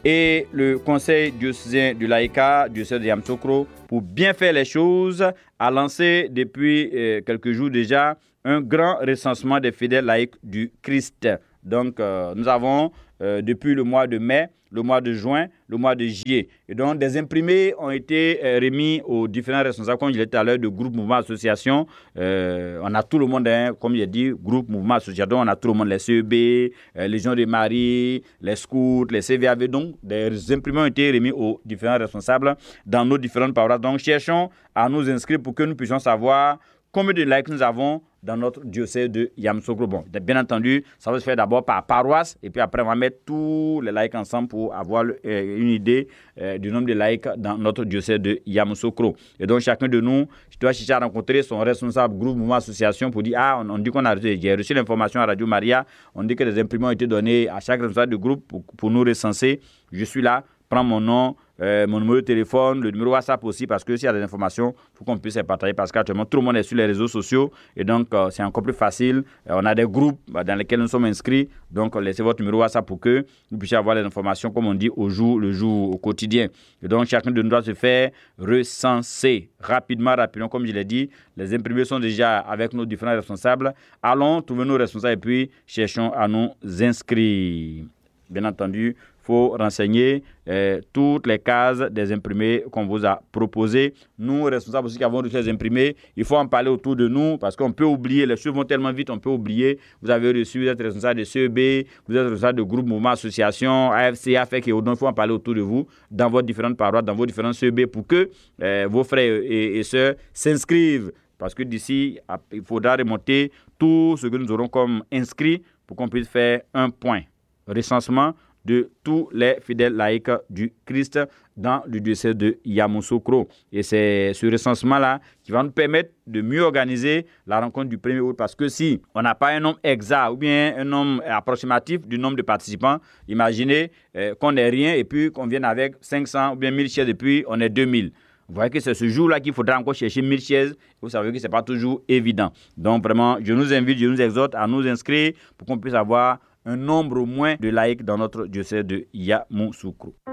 et le conseil diocésain du laïcat, diocèse de Yamoussoukro, pour bien faire les choses, a lancé depuis quelques jours déjà un grand recensement des fidèles laïcs du Christ. Donc, nous avons depuis le mois de mai, le mois de juin, le mois de juillet. Et donc, des imprimés ont été remis aux différents responsables, comme je l'ai dit tout à l'heure, de groupe, mouvement, association. On a tout le monde, comme j'ai dit, groupe, mouvement, association. On a tout le monde, les CEB, Légion de Marie, les scouts, les CVAV. Donc, des imprimés ont été remis aux différents responsables dans nos différentes paroisses. Donc, cherchons à nous inscrire pour que nous puissions savoir combien de laïcs nous avons dans notre diocèse de Yamoussoukro. Bon, bien entendu, ça va se faire d'abord par paroisse et puis après, on va mettre tous les laïcs ensemble pour avoir une idée du nombre de laïcs dans notre diocèse de Yamoussoukro. Et donc, chacun de nous doit chercher à rencontrer son responsable groupe, mouvement, association pour dire, on dit qu'on a reçu l'information à Radio Maria, on dit que les imprimés ont été donnés à chaque responsable de groupe pour nous recenser. Je suis là, prends mon nom, mon numéro de téléphone, le numéro WhatsApp aussi, parce que s'il y a des informations, il faut qu'on puisse les partager, parce qu'actuellement, tout le monde est sur les réseaux sociaux, et donc c'est encore plus facile. On a des groupes dans lesquels nous sommes inscrits, donc laissez votre numéro WhatsApp pour que vous puissiez avoir les informations, comme on dit, au quotidien. Et donc, chacun de nous doit se faire recenser rapidement, comme je l'ai dit. Les imprimés sont déjà avec nos différents responsables. Allons trouver nos responsables et puis cherchons à nous inscrire. Bien entendu, il faut renseigner toutes les cases des imprimés qu'on vous a proposés. Nous, responsables aussi qui avons reçu les imprimés, il faut en parler autour de nous parce qu'on peut oublier, les choses vont tellement vite, on peut oublier. Vous avez reçu, vous êtes responsable de CEB, vous êtes responsable de groupe, mouvement, association, AFC, AFEC et autres. Il faut en parler autour de vous, dans vos différentes paroisses, dans vos différents CEB pour que vos frères et sœurs s'inscrivent. Parce que d'ici, il faudra remonter tout ce que nous aurons comme inscrits pour qu'on puisse faire un point. Recensement de tous les fidèles laïcs du Christ dans le diocèse de Yamoussoukro. Et c'est ce recensement-là qui va nous permettre de mieux organiser la rencontre du 1er août. Parce que si on n'a pas un nombre exact ou bien un nombre approximatif du nombre de participants, imaginez qu'on n'ait rien et puis qu'on vienne avec 500 ou bien 1000 chaises et puis on est 2000. Vous voyez que c'est ce jour-là qu'il faudra encore chercher 1000 chaises. Vous savez que ce n'est pas toujours évident. Donc vraiment, je nous invite, je nous exhorte à nous inscrire pour qu'on puisse avoir un nombre au moins de laïcs dans notre diocèse de Yamoussoukro.